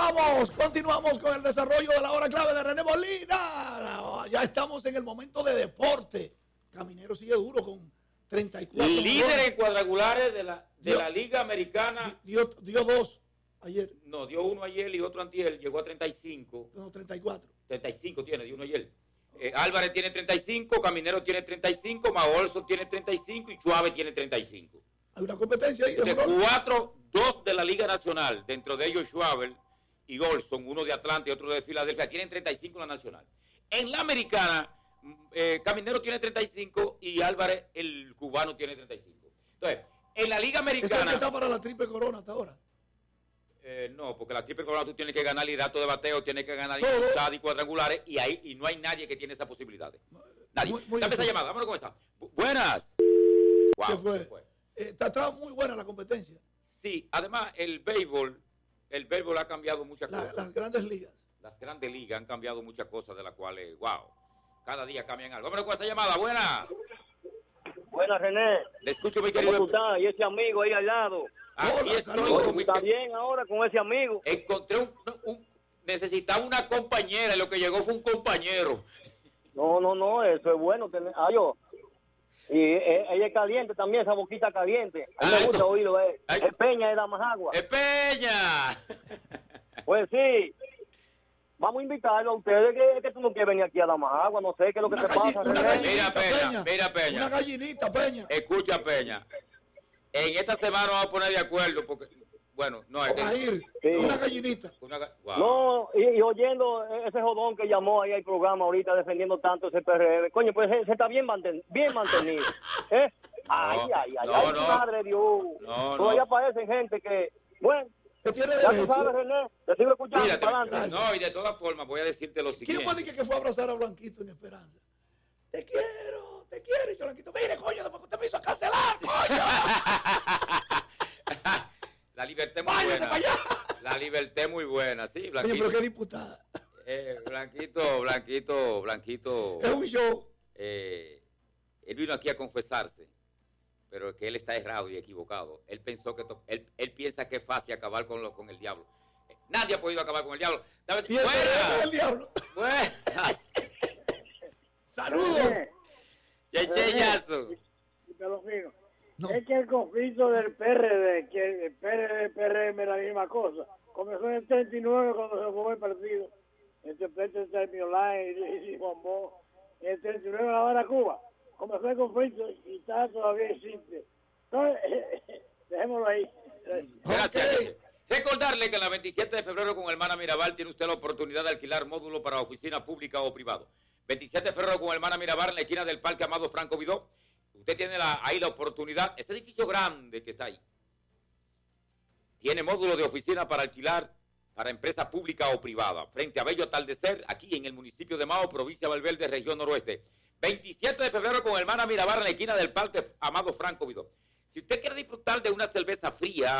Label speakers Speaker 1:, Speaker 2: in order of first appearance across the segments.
Speaker 1: Continuamos con el desarrollo de la hora clave de René Molina. Ya estamos en el momento de deporte. Caminero sigue duro con 34.
Speaker 2: Líder en cuadrangulares de la Liga Americana.
Speaker 1: Dio dos ayer.
Speaker 2: No, dio uno ayer y otro antier. Llegó a 35.
Speaker 1: No, 34.
Speaker 2: 35 tiene, dio uno ayer. Álvarez tiene 35, Caminero tiene 35, Maolso tiene 35 y Chuave tiene 35.
Speaker 1: Hay una competencia ahí.
Speaker 2: De 2 de la Liga Nacional, dentro de ellos Schwabel y Olson, uno de Atlanta y otro de Filadelfia, tienen 35 en la Nacional. En la Americana, Caminero tiene 35 y Álvarez, el cubano, tiene 35. Entonces, en la Liga Americana...
Speaker 1: ¿Ese es el que está para la triple corona hasta ahora?
Speaker 2: No, porque la triple corona tú tienes que ganar liderato de bateo, tienes que ganar impulsadas y cuadrangulares y no hay nadie que tiene esa posibilidad. Nadie. Dame esa llamada, vámonos con esa. Buenas. Wow,
Speaker 1: se fue. Está muy buena la competencia.
Speaker 2: Sí, además el béisbol ha cambiado muchas cosas.
Speaker 1: Las grandes ligas.
Speaker 2: Las grandes ligas han cambiado muchas cosas de las cuales, wow, cada día cambian algo. Vámonos con esa llamada, buenas.
Speaker 3: Buenas, René.
Speaker 2: Le escucho, mi querido.
Speaker 3: ¿Cómo tú estás? Y ese amigo ahí al lado.
Speaker 2: Aquí estoy con mi...
Speaker 3: ¿Está bien ahora con ese amigo?
Speaker 2: Encontré necesitaba una compañera y lo que llegó fue un compañero.
Speaker 3: No, eso es bueno. Y ella es caliente también, esa boquita caliente. A mí me gusta oírlo. Es Peña de Damasagua.
Speaker 2: ¡Es Peña!
Speaker 3: Pues sí. Vamos a invitarlo a ustedes, que tú no quieres venir aquí a Damasagua, no sé qué es lo que te pasa.
Speaker 2: Mira, Peña.
Speaker 1: Una gallinita, Peña.
Speaker 2: Escucha, Peña. En esta semana vamos a poner de acuerdo porque, bueno, no es que...
Speaker 1: Sí. Una gallinita.
Speaker 2: Wow.
Speaker 3: No, y oyendo ese jodón que llamó ahí al programa ahorita defendiendo tanto ese PRM, coño, pues se está bien mantenido. Ay, madre Dios. Todavía aparecen gente que, bueno, ya tú sabes, René, te sigo escuchando.
Speaker 2: Mírate,
Speaker 3: para adelante.
Speaker 2: no, y de todas formas voy a decirte lo siguiente.
Speaker 1: ¿Quién fue que fue a abrazar a Blanquito en Esperanza? Te quiero. Y dice Blanquito, mire, coño, después que usted me hizo cancelar, coño.
Speaker 2: La libertad es muy buena. La libertad es muy buena, sí, Blanquito.
Speaker 1: Oye, pero qué diputada.
Speaker 2: Blanquito.
Speaker 1: Es un show.
Speaker 2: Él vino aquí a confesarse, pero que él está errado y equivocado. Él pensó que él piensa que es fácil acabar con el diablo. Nadie ha podido acabar con el diablo.
Speaker 1: ¿Y el diablo?
Speaker 2: Buenas.
Speaker 1: Saludos.
Speaker 2: Cheyazo.
Speaker 4: No. Es que el conflicto del PRD, que el PRD, PRM es la misma cosa. Comenzó en el 39 cuando se formó el partido. Entre Peter Termiolán y Bombó. En el 39 la Habana, Cuba. Comenzó el conflicto y todavía existe. Entonces, dejémoslo ahí.
Speaker 2: Gracias. Recordarle que en la 27 de febrero con Hermana Mirabal tiene usted la oportunidad de alquilar módulo para oficina pública o privado. 27 de febrero con Hermana Mirabal en la esquina del Parque Amado Franco Vidó. Usted tiene ahí la oportunidad. Ese edificio grande que está ahí tiene módulo de oficina para alquilar para empresa pública o privada. Frente a Bello Atardecer, aquí en el municipio de Mao, provincia de Valverde, región noroeste. 27 de febrero con Hermana Mirabal en la esquina del Parque Amado Franco Vidó. Si usted quiere disfrutar de una cerveza fría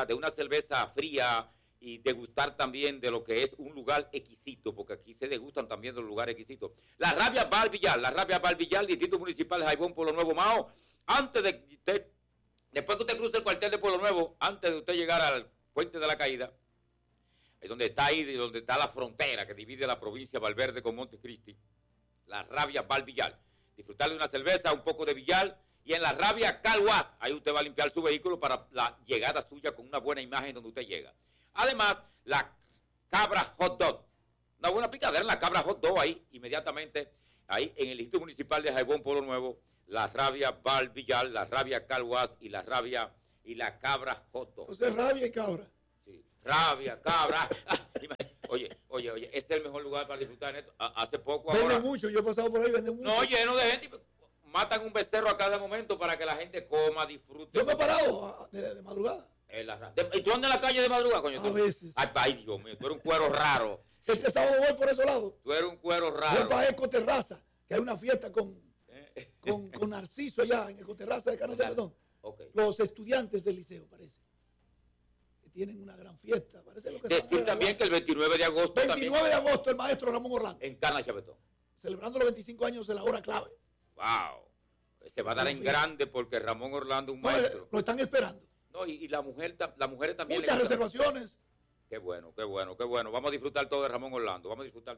Speaker 2: y degustar también de lo que es un lugar exquisito, porque aquí se degustan también de los lugares exquisitos. La Rabia Bar Villar, Distrito Municipal de Jaibón, Pueblo Nuevo, Mao. Después que usted cruce el cuartel de Pueblo Nuevo, antes de usted llegar al Puente de la Caída, es donde está la frontera que divide la provincia de Valverde con Montecristi. La Rabia Bar Villar. Disfrutar de una cerveza, un poco de billar. Y en la Rabia Calhuas, ahí usted va a limpiar su vehículo para la llegada suya con una buena imagen donde usted llega. Además, la Cabra Hot Dog. Una buena picadera en la Cabra Hot Dog ahí, inmediatamente, ahí en el Distrito Municipal de Jaibón, Pueblo Nuevo, la Rabia Bar Villar, la Rabia Calhuas y la Rabia y la Cabra Hot Dog.
Speaker 1: Entonces, rabia y cabra.
Speaker 2: Sí, rabia, cabra. Oye, ese es el mejor lugar para disfrutar en esto. Hace poco ahora...
Speaker 1: Vende mucho, yo he pasado por ahí, vende mucho.
Speaker 2: No, lleno de gente. Matan un becerro a cada momento para que la gente coma, disfrute.
Speaker 1: Yo me he parado de madrugada.
Speaker 2: ¿Y tú andas en la calle de madrugada, coño?
Speaker 1: A veces.
Speaker 2: Ay, Dios mío, tú eres un cuero raro.
Speaker 1: Este sábado voy por ese lado.
Speaker 2: Tú eres un cuero raro.
Speaker 1: Voy para Ecoterraza, que hay una fiesta con Narciso allá en Ecoterraza de Canalla, perdón.
Speaker 2: Okay.
Speaker 1: Los estudiantes del liceo, parece. Que tienen una gran fiesta. Parece lo que
Speaker 2: decir también que el 29 de agosto
Speaker 1: 29 de agosto el maestro Ramón Orlando.
Speaker 2: En Cana Chabetón.
Speaker 1: Celebrando los 25 años de la hora clave.
Speaker 2: Wow. Se va a dar en grande porque Ramón Orlando es un maestro.
Speaker 1: Lo están esperando.
Speaker 2: No, y las mujeres también.
Speaker 1: Muchas reservaciones.
Speaker 2: Qué bueno. Vamos a disfrutar todo de Ramón Orlando.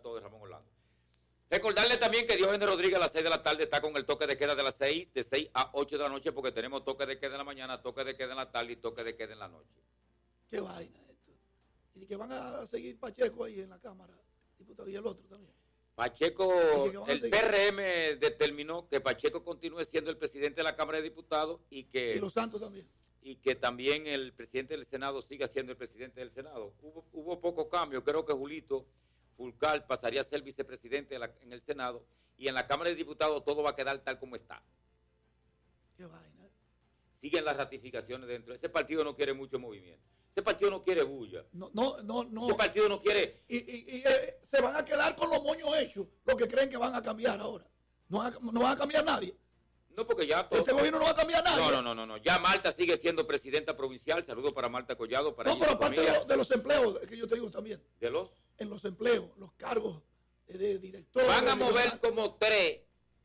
Speaker 2: Recordarle también que Diógenes Rodríguez a las 6 de la tarde está con el toque de queda de las 6, de 6 a 8 de la noche, porque tenemos toque de queda en la mañana, toque de queda en la tarde y toque de queda en la noche.
Speaker 1: Qué vaina esto. Y que van a seguir Pacheco ahí en la Cámara, diputado, y el otro también.
Speaker 2: Pacheco, el PRM determinó que Pacheco continúe siendo el presidente de la Cámara de Diputados y
Speaker 1: Los Santos también.
Speaker 2: Y que también el presidente del Senado siga siendo el presidente del Senado. Hubo poco cambio, creo que Julito Fulcal pasaría a ser vicepresidente en el Senado y en la Cámara de Diputados todo va a quedar tal como está.
Speaker 1: Qué vaina.
Speaker 2: Siguen las ratificaciones dentro. Ese partido no quiere mucho movimiento. Ese partido no quiere bulla.
Speaker 1: No.
Speaker 2: Ese partido no quiere.
Speaker 1: Y se van a quedar con los moños hechos, los que creen que van a cambiar ahora. No van a cambiar nadie.
Speaker 2: No, porque ya todo.
Speaker 1: Este gobierno no va a cambiar nadie.
Speaker 2: No. Ya Marta sigue siendo presidenta provincial. Saludos para Marta Collado. Para
Speaker 1: pero aparte de los empleos, que yo te digo también.
Speaker 2: ¿De los?
Speaker 1: En los empleos, los cargos de director.
Speaker 2: Van a mover como 3.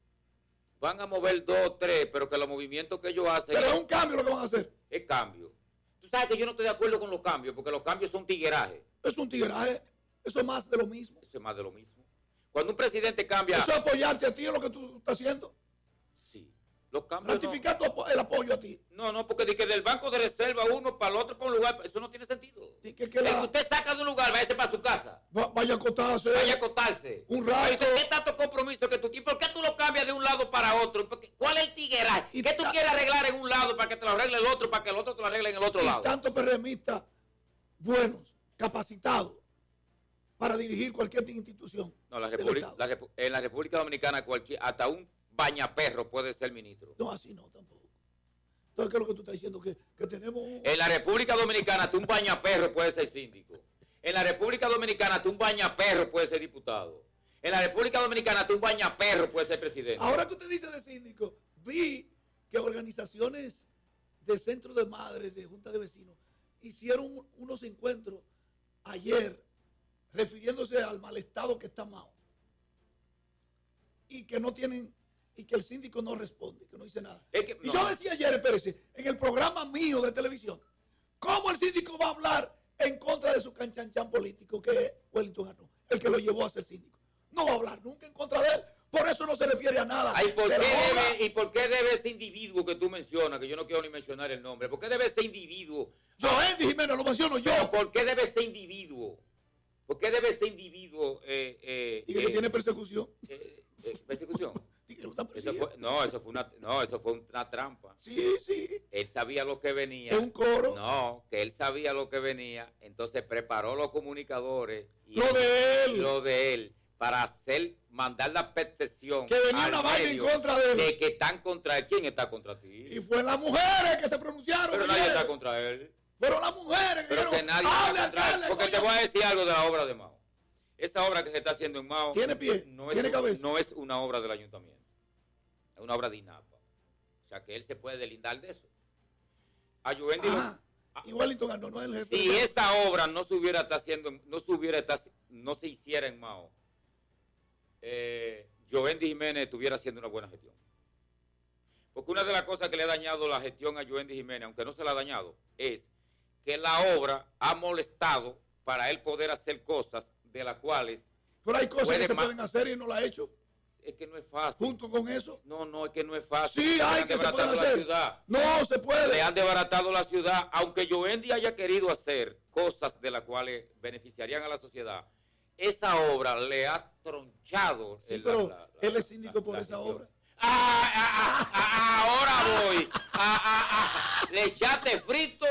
Speaker 2: Van a mover 2 o 3, pero que los movimientos que ellos hacen.
Speaker 1: Pero es un cambio lo que van a hacer.
Speaker 2: Es cambio. Tú sabes que yo no estoy de acuerdo con los cambios, porque los cambios son tigueraje.
Speaker 1: Es un tigueraje. Eso es más de lo mismo.
Speaker 2: Eso es más de lo mismo. Cuando un presidente cambia.
Speaker 1: Eso es apoyarte a ti, es lo que tú estás haciendo.
Speaker 2: Sí. Los cambios.
Speaker 1: Ratificar el apoyo a ti.
Speaker 2: No, porque de que del banco de reserva uno para el otro, para un lugar, eso no tiene sentido. Usted saca de un lugar, váyase para su casa.
Speaker 1: Vaya a acostarse.
Speaker 2: Vaya a acostarse.
Speaker 1: Un rato.
Speaker 2: ¿Qué tanto compromiso que tú tienes? ¿Por qué tú lo cambias de un lado para otro? ¿Cuál es el tigueraje? ¿Qué tú quieres arreglar en un lado para que te lo arregle el otro, para que el otro te lo arregle en el otro lado?
Speaker 1: Tantos PRMistas buenos, capacitados, para dirigir cualquier institución.
Speaker 2: No, en la República Dominicana hasta un bañaperro puede ser ministro.
Speaker 1: No, así no, tampoco. Entonces, ¿qué es lo que tú estás diciendo? Que tenemos...
Speaker 2: En la República Dominicana, tú un bañaperro puede ser síndico. En la República Dominicana, tú un bañaperro puede ser diputado. En la República Dominicana, tú un bañaperro puede ser presidente.
Speaker 1: Ahora que usted dice de síndico, vi que organizaciones de centros de madres, de juntas de vecinos, hicieron unos encuentros ayer refiriéndose al mal estado que está Mao. Y que no tienen... y que el síndico no responde, que no dice nada. Y yo decía ayer, espérese, en el programa mío de televisión, ¿cómo el síndico va a hablar en contra de su canchanchan político, que es Wellington Arnold, el que lo llevó a ser síndico? No va a hablar nunca en contra de él, por eso no se refiere a nada.
Speaker 2: ¿Y por qué debe ese individuo que tú mencionas, que yo no quiero ni mencionar el nombre, por qué debe ese individuo?
Speaker 1: Joendy Jiménez, lo menciono yo.
Speaker 2: Pero ¿por qué debe ese individuo? ¿Por qué debe ese individuo?
Speaker 1: Y que tiene persecución.
Speaker 2: ¿Persecución? Eso fue una trampa.
Speaker 1: Sí.
Speaker 2: Él sabía lo que venía.
Speaker 1: Es un coro.
Speaker 2: No, que él sabía lo que venía. Entonces preparó los comunicadores.
Speaker 1: Lo
Speaker 2: de él. Para mandar la percepción.
Speaker 1: Que venía una vaina en contra de él.
Speaker 2: De que están contra él. ¿Quién está contra ti?
Speaker 1: Y fue las mujeres que se pronunciaron.
Speaker 2: Pero nadie está contra él.
Speaker 1: Pero las mujeres que
Speaker 2: dijeron, nadie está contra él. Porque te voy a decir algo de la obra de Mao. Esa obra que se está haciendo en Mao
Speaker 1: tiene pie, tiene cabeza.
Speaker 2: No es una obra del ayuntamiento, es una obra de INAPA. O sea que él se puede deslindar de eso. A Jovendy
Speaker 1: Wellington no es el jefe.
Speaker 2: Si esa obra no se hiciera en Mao, Jovendy Jiménez estuviera haciendo una buena gestión. Porque una de las cosas que le ha dañado la gestión a Jovendy Jiménez, aunque no se la ha dañado, es que la obra ha molestado para él poder hacer cosas de las cuales...
Speaker 1: Pero hay cosas que se pueden hacer y no la ha hecho.
Speaker 2: Es que no es fácil.
Speaker 1: ¿Junto con eso?
Speaker 2: No, es que no es fácil.
Speaker 1: Sí, hay que se puede hacer. No, se puede.
Speaker 2: Le han desbaratado la ciudad. Aunque Jovendy haya querido hacer cosas de las cuales beneficiarían a la sociedad, esa obra le ha tronchado.
Speaker 1: Sí, pero él es síndico por esa obra.
Speaker 2: Ahora voy. Le echaste frito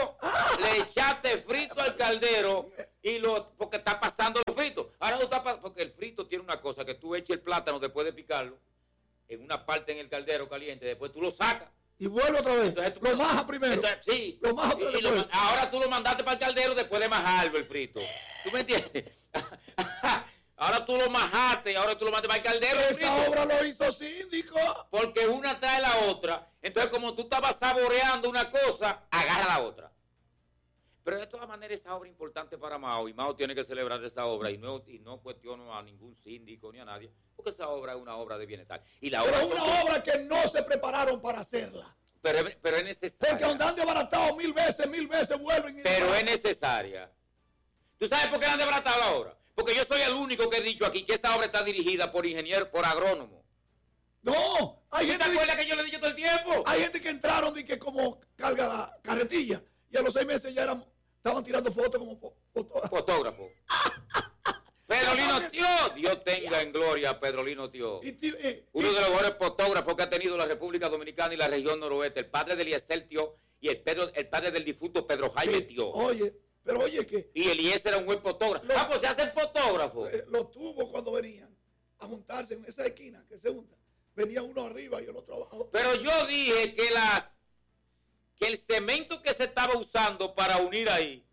Speaker 2: al caldero porque está pasando los fritos. Ahora no está porque el frito tiene una cosa, que tú eches el plátano después de picarlo en una parte en el caldero caliente, después tú lo sacas.
Speaker 1: Y vuelve otra vez. Entonces, lo majas primero.
Speaker 2: Sí.
Speaker 1: Lo majas después.
Speaker 2: Ahora tú lo mandaste para el caldero después de majarlo el frito. ¿Tú me entiendes? Ahora tú lo majaste y ahora tú lo mandaste para el caldero.
Speaker 1: Esa obra lo hizo síndico.
Speaker 2: Porque una trae la otra. Entonces, como tú estabas saboreando una cosa, agarra la otra. Pero de todas maneras, esa obra es importante para Mao. Y Mao tiene que celebrar esa obra. Y no cuestiono a ningún síndico ni a nadie. Porque esa obra es una obra de bienestar.
Speaker 1: Pero es una obra que no se prepararon para hacerla.
Speaker 2: Pero es necesaria.
Speaker 1: Porque donde han desbaratado mil veces vuelven.
Speaker 2: Pero es necesaria. ¿Tú sabes por qué la han desbaratado la obra? Porque yo soy el único que he dicho aquí que esa obra está dirigida por ingenieros, por agrónomos.
Speaker 1: No, hay gente...
Speaker 2: ¿Te acuerdas que yo le he dicho todo el tiempo?
Speaker 1: Hay gente que entraron y que como carga la carretilla y a los 6 meses ya estaban tirando fotos como
Speaker 2: fotógrafo. Pedrolino Tío, Dios tenga en gloria a Pedrolino Tío. Uno de los mejores fotógrafos que ha tenido la República Dominicana y la región noroeste, el padre de Eliezer Tío y el padre del difunto Pedro Jaime Tío.
Speaker 1: Oye, pero oye que...
Speaker 2: Y Eliezer era un buen fotógrafo. Pues se hacen fotógrafos.
Speaker 1: Los tubos cuando venían a juntarse en esa esquina que se juntan, venía uno arriba y el otro abajo.
Speaker 2: Pero yo dije que el cemento que se estaba usando para unir ahí,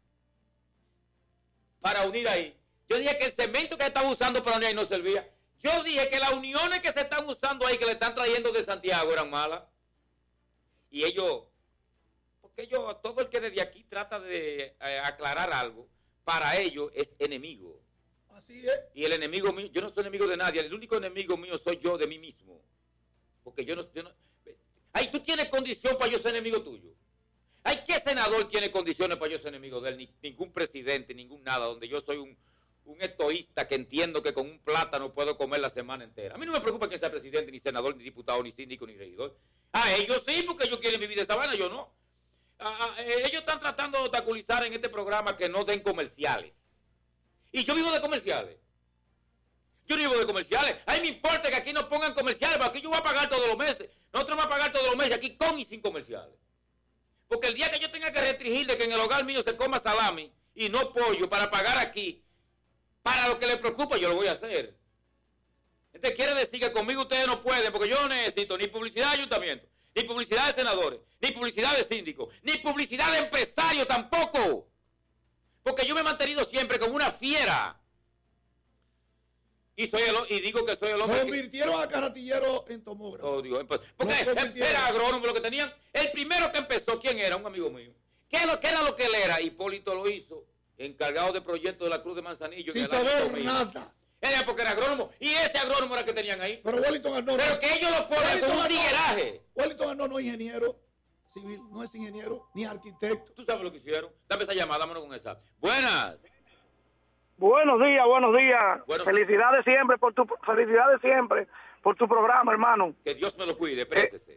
Speaker 2: yo dije que el cemento que se estaba usando para unir ahí no servía. Yo dije que las uniones que se están usando ahí, que le están trayendo de Santiago, eran malas. Y ellos, porque todo el que desde aquí trata de aclarar algo, para ellos es enemigo.
Speaker 1: Así es.
Speaker 2: Y el enemigo mío, yo no soy enemigo de nadie, el único enemigo mío soy yo de mí mismo. Porque yo no ay, tú tienes condición para yo ser enemigo tuyo. Ay, ¿qué senador tiene condiciones para yo ser enemigo de él? Ningún presidente, ningún nada, donde yo soy un egoísta que entiendo que con un plátano puedo comer la semana entera. A mí no me preocupa que sea presidente, ni senador, ni diputado, ni síndico, ni regidor. Ellos sí, porque ellos quieren vivir de esa vaina, yo no. Ellos están tratando de obstaculizar en este programa que no den comerciales. Y yo vivo de comerciales. Yo no vivo de comerciales. Ay, me importa que aquí no pongan comerciales, porque aquí yo voy a pagar todos los meses. Nosotros vamos a pagar todos los meses aquí con y sin comerciales. Porque el día que yo tenga que restringir de que en el hogar mío se coma salami y no pollo para pagar aquí, para lo que les preocupa, yo lo voy a hacer. Entonces quiere decir que conmigo ustedes no pueden, porque yo no necesito ni publicidad de ayuntamiento, ni publicidad de senadores, ni publicidad de síndicos, ni publicidad de empresarios tampoco. Porque yo me he mantenido siempre como una fiera. Y digo que soy el hombre.
Speaker 1: Convirtieron a Carratillero en tomógrafo.
Speaker 2: Porque era agrónomo lo que tenían. El primero que empezó, ¿quién era? Un amigo mío. ¿Qué era lo que él era? Hipólito lo hizo, encargado de proyectos de la Cruz de Manzanillo.
Speaker 1: Sin saber nada.
Speaker 2: Era porque era agrónomo. Y ese agrónomo era el que tenían ahí.
Speaker 1: Pero Wellington Arnó.
Speaker 2: Pero que ellos lo ponen con un tigueraje.
Speaker 1: Wellington Arnó no es ingeniero civil, no es ingeniero ni arquitecto.
Speaker 2: ¿Tú sabes lo que hicieron? Dame esa llamada, vámonos con esa. Buenas.
Speaker 5: Buenos días. Felicidades siempre por tu programa, hermano.
Speaker 2: Que Dios me lo cuide, présese.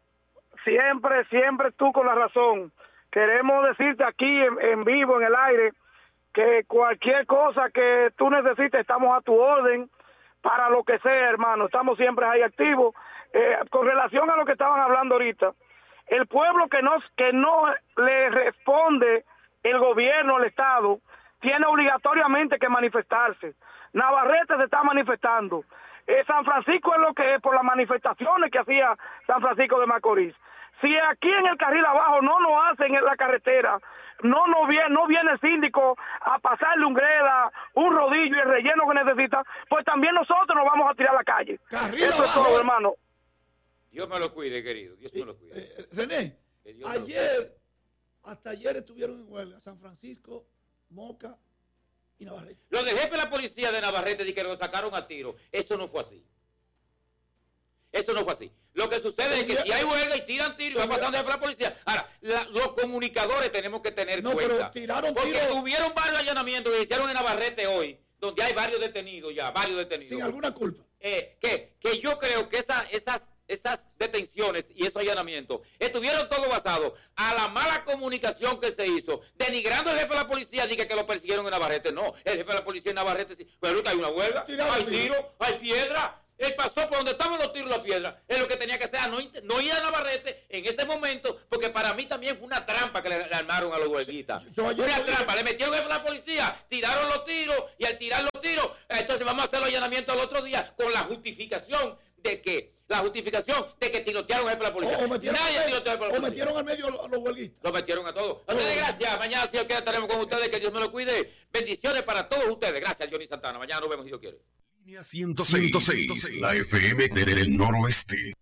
Speaker 5: Siempre tú con la razón. Queremos decirte aquí en vivo, en el aire, que cualquier cosa que tú necesites, estamos a tu orden para lo que sea, hermano. Estamos siempre ahí activos. Con relación a lo que estaban hablando ahorita, el pueblo que no le responde el gobierno, el Estado, tiene obligatoriamente que manifestarse. Navarrete se está manifestando. San Francisco es lo que es por las manifestaciones que hacía San Francisco de Macorís. Si aquí en el carril abajo no nos hacen en la carretera, no viene el síndico a pasarle un greda, un rodillo y el relleno que necesita, pues también nosotros nos vamos a tirar a la calle.
Speaker 1: Carril
Speaker 5: Eso
Speaker 1: abajo,
Speaker 5: es todo, hermano.
Speaker 2: Dios me lo cuide, querido. Dios me lo cuide.
Speaker 1: René, hasta ayer estuvieron en huelga San Francisco, Moca y Navarrete.
Speaker 2: Lo del jefe de la policía de Navarrete y que lo sacaron a tiro, eso no fue así. Eso no fue así. Lo que sucede es que si hay huelga y tiran tiro y va pasando el jefe de la policía. Ahora, los comunicadores tenemos que tener cuenta. Porque tuvieron varios allanamientos que hicieron en Navarrete hoy, donde hay varios detenidos ya,
Speaker 1: Sin alguna culpa.
Speaker 2: Que yo creo que esas detenciones y esos allanamientos estuvieron todo basado a la mala comunicación que se hizo, denigrando al jefe de la policía, dije que lo persiguieron en Navarrete. No, el jefe de la policía en Navarrete sí. Pero que hay una huelga, hay tiro, hay piedra. Él pasó por donde estaban los tiros y la piedra. Es lo que tenía que hacer, no ir a Navarrete en ese momento, porque para mí también fue una trampa que le armaron a los huelguistas. Una trampa, le metieron a la policía, tiraron los tiros, y al tirar los tiros, entonces vamos a hacer los allanamientos el otro día con la justificación de que tirotearon al jefe de la policía.
Speaker 1: O metieron al medio a los huelguistas.
Speaker 2: Los metieron a todos. Ustedes, gracias. Mañana, si Dios quiere, estaremos con ustedes. Que Dios me lo cuide. Bendiciones para todos ustedes. Gracias, Johnny Santana. Mañana nos vemos si Dios quiere.
Speaker 6: Línea 106, la FM del noroeste.